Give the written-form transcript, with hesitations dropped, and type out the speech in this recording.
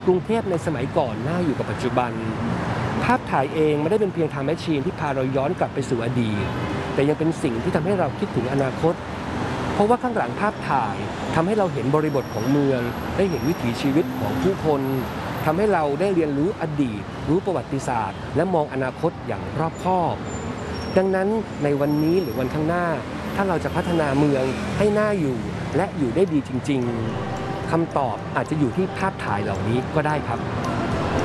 กรุงเทพในสมัยก่อนน่าอยู่กับปัจจุบันภาพถ่ายเองไม่ได้เป็นเพียงไทม์แมชชีนที่พาเราย้อนกลับไปสู่อดีตแต่ยังเป็นสิ่งที่ทำให้เราคิดถึงอนาคตเพราะว่าข้างหลังภาพถ่ายทำให้เราเห็นบริบทของเมืองได้เห็นวิถีชีวิตของผู้คนทำให้เราได้เรียนรู้อดีตรู้ประวัติศาสตร์และมองอนาคตอย่างรอบคอบดังนั้นในวันนี้หรือวันข้างหน้าถ้าเราจะพัฒนาเมืองให้น่าอยู่และอยู่ได้ดีจริงๆคำตอบอาจจะอยู่ที่ภาพถ่ายเหล่านี้ก็ได้ครับ